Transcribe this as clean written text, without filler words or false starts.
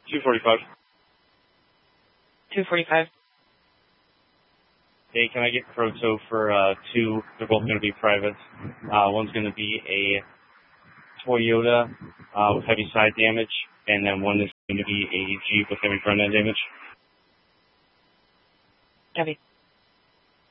245. 245. Hey, can I get Proto for two? They're both going to be privates. One's going to be a Toyota with heavy side damage, and then one is going to be a Jeep with heavy front end damage. Copy.